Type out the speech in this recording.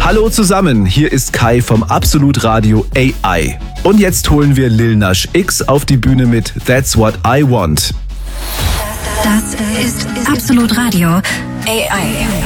Hallo zusammen, hier ist Kai vom Absolut Radio AI. Und jetzt holen wir Lil Nas X auf die Bühne mit That's What I Want. Das ist Absolut Radio AI.